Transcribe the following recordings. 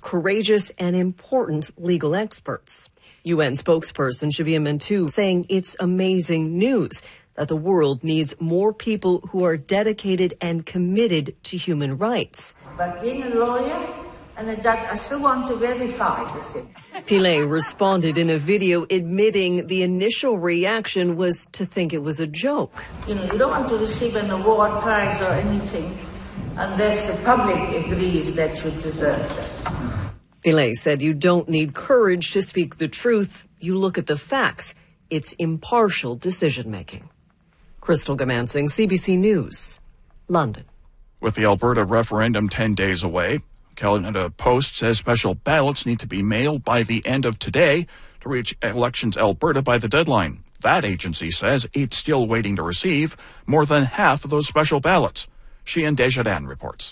courageous and important legal experts. UN spokesperson Shabia Mantou saying it's amazing news that the world needs more people who are dedicated and committed to human rights. But being a lawyer and a judge, I still want to verify this thing. Pillay responded in a video admitting the initial reaction was to think it was a joke. You don't want to receive an award, prize or anything unless the public agrees that you deserve this. Pillay said you don't need courage to speak the truth. You look at the facts. It's impartial decision-making. Crystal Gamansing, CBC News, London. With the Alberta referendum 10 days away, Canada Post says special ballots need to be mailed by the end of today to reach Elections Alberta by the deadline. That agency says it's still waiting to receive more than half of those special ballots. Sheehan Desjardins reports.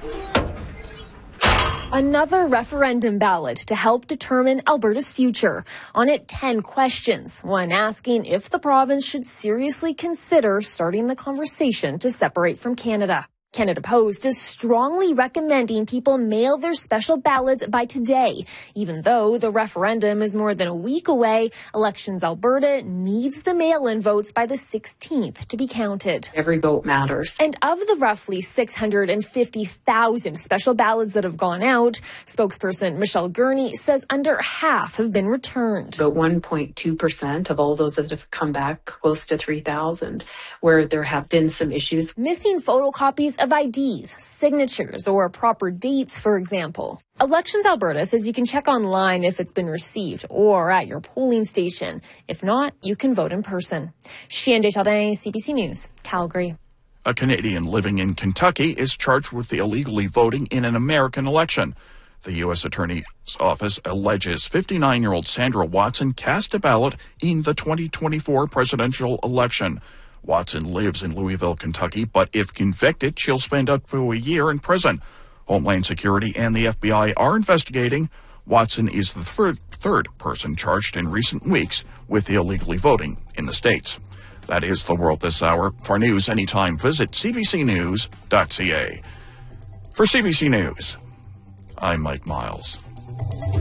Another referendum ballot to help determine Alberta's future. On it, 10 questions. One asking if the province should seriously consider starting the conversation to separate from Canada. Canada Post is strongly recommending people mail their special ballots by today. Even though the referendum is more than a week away, Elections Alberta needs the mail-in votes by the 16th to be counted. Every vote matters. And of the roughly 650,000 special ballots that have gone out, spokesperson Michelle Gurney says under half have been returned. About 1.2% of all those that have come back, close to 3,000, where there have been some issues. Missing photocopies of IDs, signatures, or proper dates, for example. Elections Alberta says you can check online if it's been received or at your polling station. If not, you can vote in person. Sheehan Desjardins, CBC News, Calgary. A Canadian living in Kentucky is charged with illegally voting in an American election. The U.S. Attorney's Office alleges 59-year-old Sandra Watson cast a ballot in the 2024 presidential election. Watson lives in Louisville, Kentucky, but if convicted, she'll spend up to a year in prison. Homeland Security and the FBI are investigating. Watson is the third person charged in recent weeks with illegally voting in the States. That is the world this hour. For news anytime, visit cbcnews.ca. For CBC News, I'm Mike Miles.